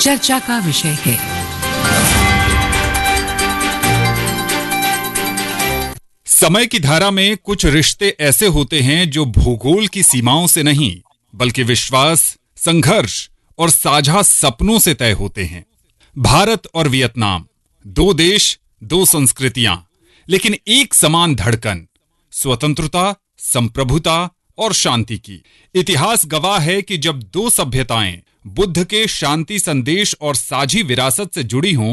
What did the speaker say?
चर्चा का विषय है। समय की धारा में कुछ रिश्ते ऐसे होते हैं जो भूगोल की सीमाओं से नहीं बल्कि विश्वास, संघर्ष और साझा सपनों से तय होते हैं। भारत और वियतनाम, दो देश, दो संस्कृतियां, लेकिन एक समान धड़कन, स्वतंत्रता, संप्रभुता और शांति की। इतिहास गवाह है कि जब दो सभ्यताएं बुद्ध के शांति संदेश और साझी विरासत से जुड़ी हों